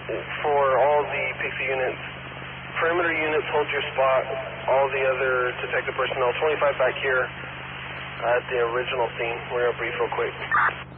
for all the Pixie units. Perimeter units, hold your spot. All the other detective personnel, 25 back here at the original scene. We're going to brief real quick.